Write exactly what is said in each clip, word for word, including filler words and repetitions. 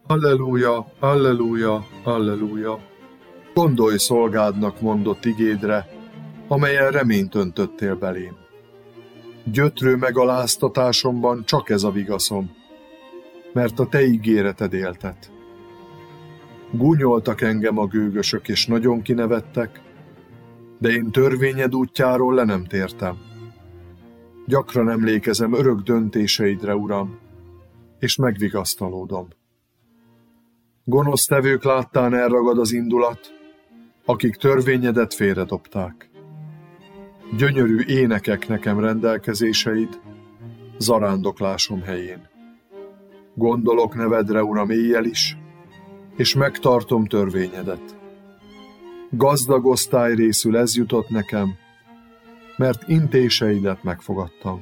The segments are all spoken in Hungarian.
Alleluja, alleluja, alleluja. Gondolj szolgádnak mondott igédre, amelyen reményt öntöttél belém. Gyötrő megaláztatásomban csak ez a vigaszom, mert a te ígéreted éltet. Gúnyoltak engem a gőgösök, és nagyon kinevettek, de én törvényed útjáról le nem tértem. Gyakran emlékezem örök döntéseidre, Uram, és megvigasztalódom. Gonosztevők láttán elragad az indulat, akik törvényedet félredobták. Gyönyörű énekek nekem rendelkezéseid, zarándoklásom helyén. Gondolok nevedre, Uram, éjjel is, és megtartom törvényedet. Gazdag osztály részül ez jutott nekem, mert intéseidet megfogadtam.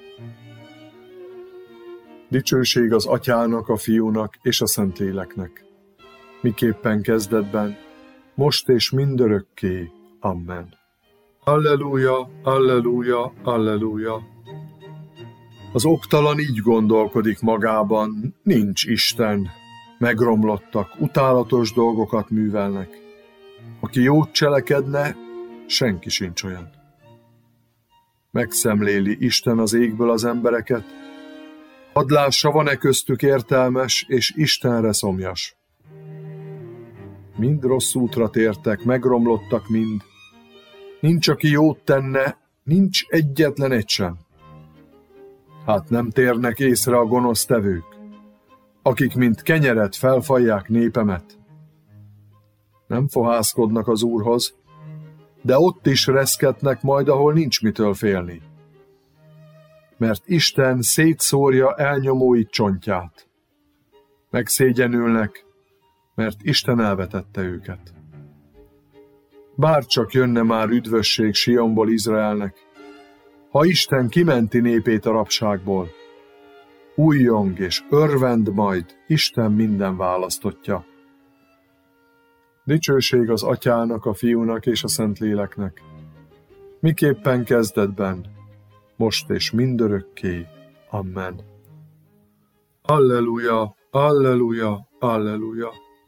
Dicsőség az Atyának, a Fiúnak és a Szentléleknek, miképpen kezdetben, most és mindörökké. Amen. Alleluja, alleluja, alleluja. Az oktalan így gondolkodik magában, nincs Isten, megromlottak, utálatos dolgokat művelnek. Aki jót cselekedne, senki sincs olyan. Megszemléli Isten az égből az embereket, hadd lássa, van-e köztük értelmes és Istenre szomjas. Mind rossz útra tértek, megromlottak mind. Nincs, aki jót tenne, nincs egyetlen egy sem. Hát nem térnek észre a gonosztevők, akik mint kenyeret felfalják népemet. Nem fohászkodnak az Úrhoz, de ott is reszketnek majd, ahol nincs mitől félni. Mert Isten szétszórja elnyomóit csontját. Megszégyenülnek, mert Isten elvetette őket. Bárcsak jönne már üdvösség Sionból Izraelnek, ha Isten kimenti népét a rabságból, újjong és örvend majd Isten minden választottja. Dicsőség az Atyának, a Fiúnak és a Szentléleknek, miképpen kezdetben, most és mindörökké. Amen. Alleluja, alleluja, alleluja.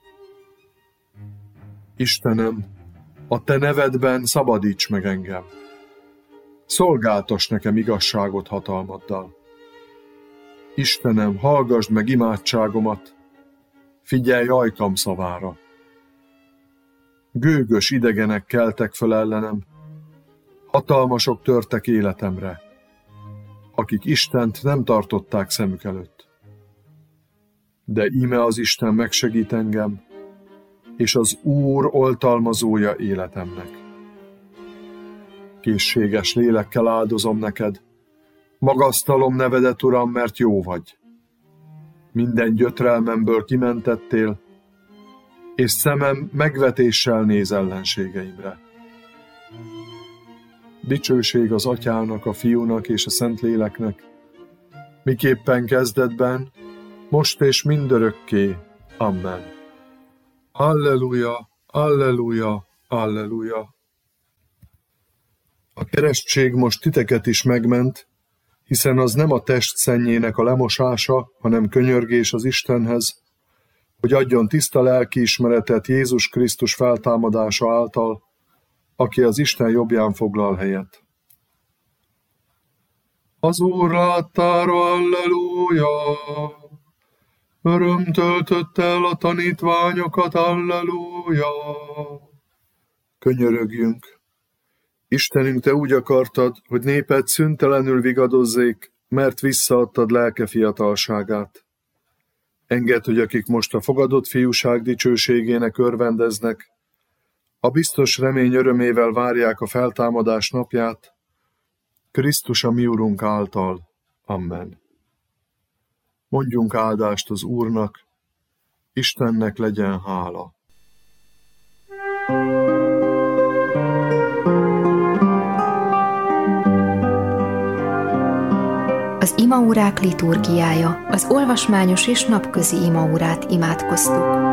Istenem, a te nevedben szabadíts meg engem. Szolgáltass nekem igazságot hatalmaddal. Istenem, hallgasd meg imádságomat, figyelj ajkam szavára. Gőgös idegenek keltek föl ellenem, hatalmasok törtek életemre, akik Istent nem tartották szemük előtt. De íme az Isten megsegít engem, és az Úr oltalmazója életemnek. Készséges lélekkel áldozom neked, magasztalom nevedet, Uram, mert jó vagy. Minden gyötrelmemből kimentettél, és szemem megvetéssel néz ellenségeimre. Dicsőség az Atyának, a Fiúnak és a Szentléleknek, miképpen kezdetben, most és mindörökké. Amen. Alleluja, alleluja, alleluja. A keresztség most titeket is megment, hiszen az nem a test szennyének a lemosása, hanem könyörgés az Istenhez, hogy adjon tiszta lelkiismeretet Jézus Krisztus feltámadása által, aki az Isten jobbján foglal helyet. Az Úr láttára, alleluja! Öröm töltött el a tanítványokat, alleluja! Könyörögjünk! Istenünk, te úgy akartad, hogy néped szüntelenül vigadozzék, mert visszaadtad lelke fiatalságát. Engedd, hogy akik most a fogadott fiúság dicsőségének örvendeznek, a biztos remény örömével várják a feltámadás napját, Krisztus a mi Urunk által. Amen. Mondjunk áldást az Úrnak, Istennek legyen hála. Az imaórák liturgiája, az olvasmányos és napközi imaórát imádkoztuk.